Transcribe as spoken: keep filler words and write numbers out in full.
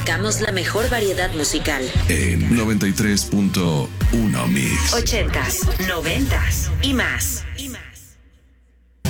abarcamos la mejor variedad musical. En noventa y tres punto uno Mix. Ochentas, noventas y más.